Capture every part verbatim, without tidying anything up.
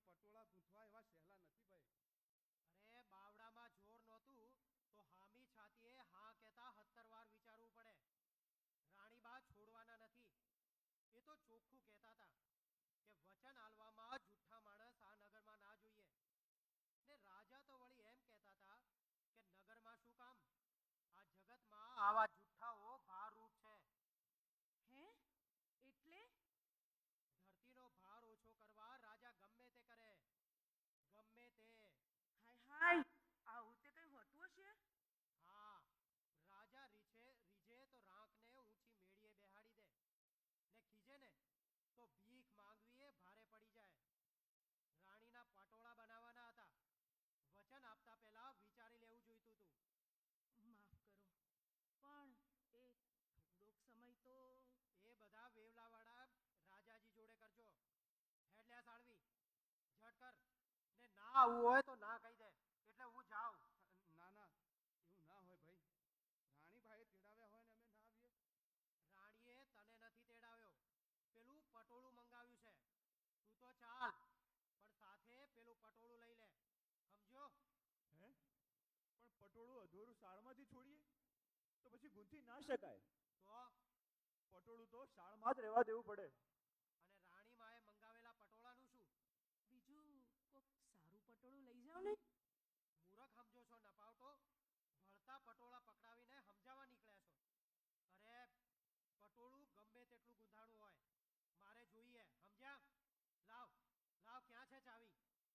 પટોળા ગૂંથવા એવા સહેલા નથી ભાઈ. અરે બાવડામાં જોર નહોતું તો હામી છાતીએ હા કહેતા સત્તર વાર વિચારવું પડે. રાણીબા છોડવાના નથી. એ તો ચોખ્ખું કહેતા હતા કે વચન આલવામાં જુઠ્ઠા માણસ આ નગરમાં ના જોઈએ. ને રાજા તો વળી એમ કહેતા હતા કે નગરમાં શું કામ, આ જગતમાં આવા જુઠ્ઠાઓ ભારરૂપ છે. હે એટલે ધરતીનો ભાર ઓછો કરવા રાજા ગમે તે કરે, ગમે તે. હાય હાય આવું તે કઈ હોતું હશે. હા, રાજા રીછે રીજે તો રાંકને ઊંચી મેળીએ બેહાડી દે, ને ખીજે ને તો ભીખ માંગવી એ ભારે પડી જાય. રાણીના પટોળા બનાવવાના હતા. વચન આપતા પહેલા વિચારી લેવું જોઈતું હતું. માફ કરો, પણ એ થોડોક સમય તો. એ બધા વેવલાવાળા રાજાજી જોડે કરજો. હેડલ્યા સાળવી, ઝટ કર. ને ના આવવું હોય તો ના કહી દે, એટલે હું જાઉં. ના ના, એવું ના હોય ભાઈ. રાણીભાઈએ તેડાવ્યા હોય ને અમે ના આવીએ. રાણીએ તને નથી તેડાવ્યો, પેલું પટોળું મંગાવ્યું છે. તું તો ચાલ, પણ સાથે પેલું પટોળું લઈ લે, સમજો. હે પણ પટોળું અધૂરું શાળમાંથી છોડીએ તો પછી ગૂંથી ના શકાય. તો પટોળું તો શાળમાં જ રહેવા દેવું પડે. અને રાણી માએ મંગાવેલા પટોળાનું શું? બીજું કોક સારું પટોળું લઈ જાવ ને. મૂરખ સમજો છો નપાવટો? ભળતા પટોળા પકડાવીને સમજાવવા નીકળ્યા છો. અરે પટોળું ગમે તેટલું ગુંધાણું હોય, મારે જોઈએ, સમજ્યા? લાવ લાવ, ક્યાં છે ચાવી?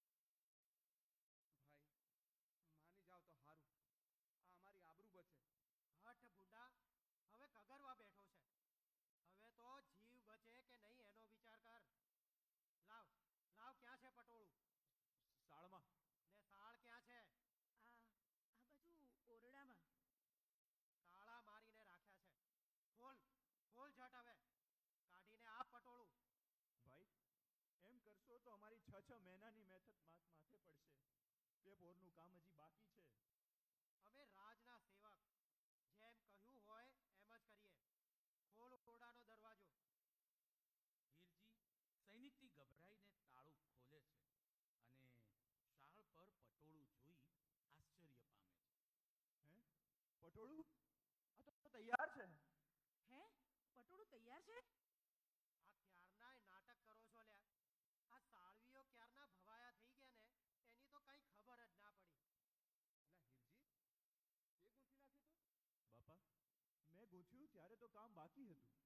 ભાઈ માની જાવ તો સારું, આ અમારી આબરૂ બચે. હઠ ભૂંડા, હવે કગરવા બેઠો છે. હવે તો જીવ બચે કે નહીં એનો વિચાર કર. લાવ લાવ, ક્યાં છે પટોળું? શાળમાં. ને સાળ ક્યાં છે? આ આ બાજુ ઓરડામાં. તાળા મારીને રાખ્યા છે. ખોલ ખોલ ઝટ હવે, કાઢીને આપ પટોળું. ભાઈ એમ કરશો તો અમારી છ છ મહિનાની મહેનત માથે પડશે. બે પોરનું કામ હજી બાકી છે. અમે રાજના સેવક, જેમ કહ્યું હોય એમ જ કરીએ. ખોલ ઓરડાનો દરવાજો. હીરજી સૈનિકથી ગભરાઈને તાળું ખોલે છે અને શાળ પર પટોળું જોઈ આશ્ચર્ય પામે છે. હે પટોળું? આ તો તૈયાર છે. હે પટોળું તૈયાર છે? આ ક્યારનાય નાટક કરો છો લ્યા. આ સાળવીઓ ક્યારના ભવાયા થઈ ગયા ને એની તો કઈ ખબર જ ના પડી. એટલે હીરજી તે ગૂંથી નાખ્યું તું? બાપા મેં ગૂંથ્યું ત્યારે તો કામ બાકી હતું.